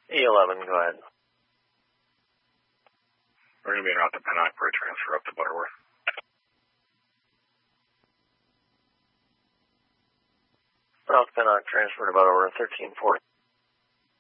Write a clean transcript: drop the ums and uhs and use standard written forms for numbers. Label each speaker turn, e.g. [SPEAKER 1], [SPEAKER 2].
[SPEAKER 1] E11, go ahead.
[SPEAKER 2] We're going to be en route to Pennock for a transfer up to Butterworth.
[SPEAKER 1] South Pennock, transfer to Butterworth, 1340.